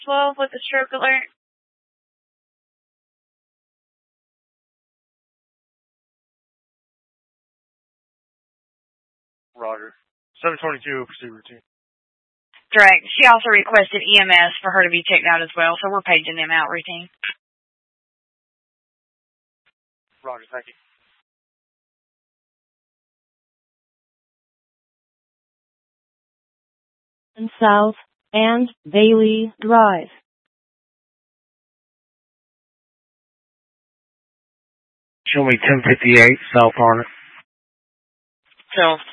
12 with the stroke alert. Roger. 722, pursuit routine. Direct. She also requested EMS for her to be checked out as well, so we're paging them out routine. Roger, thank you. And South and Bailey Drive. Show me 1058 South Arnott. South